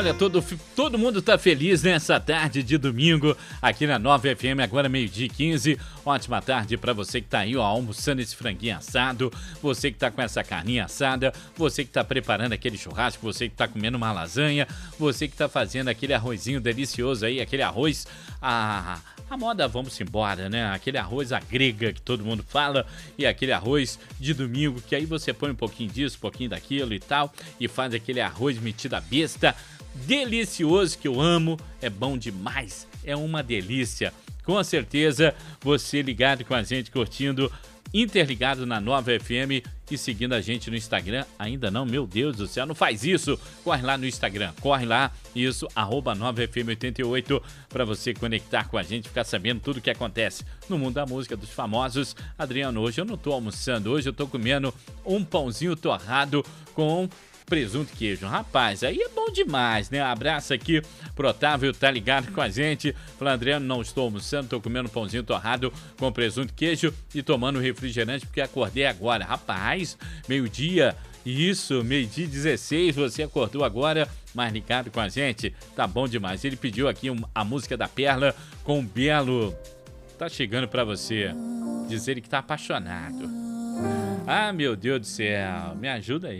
Olha, todo mundo tá feliz nessa tarde de domingo aqui na Nova FM, agora 12h15. Ótima tarde pra você que tá aí, ó, almoçando esse franguinho assado, você que tá com essa carninha assada, você que tá preparando aquele churrasco, você que tá comendo uma lasanha, você que tá fazendo aquele arrozinho delicioso aí, aquele arroz, a moda vamos embora, né? Aquele arroz à grega que todo mundo fala e aquele arroz de domingo que aí você põe um pouquinho disso, um pouquinho daquilo e tal e faz aquele arroz metido a besta, delicioso que eu amo, é bom demais, é uma delícia. Com certeza você ligado com a gente, curtindo, interligado na Nova FM e seguindo a gente no Instagram. Ainda não? Meu Deus do céu, não faz isso. Corre lá no Instagram, corre lá, isso, @NovaFM88, para você conectar com a gente, ficar sabendo tudo o que acontece no mundo da música, dos famosos. Adriano, hoje eu não tô almoçando, hoje eu tô comendo um pãozinho torrado com presunto e queijo. Rapaz, aí é bom demais, né? Abraço aqui pro Otávio, tá ligado com a gente. Falando, Adriano, não estou almoçando, tô comendo um pãozinho torrado com presunto e queijo e tomando refrigerante porque acordei agora. Rapaz, meio-dia, isso, meio-dia 16, você acordou agora, mas ligado com a gente, tá bom demais. Ele pediu aqui a música da Perla com um belo... Tá chegando pra você, dizer ele que tá apaixonado. Ah, meu Deus do céu, me ajuda aí.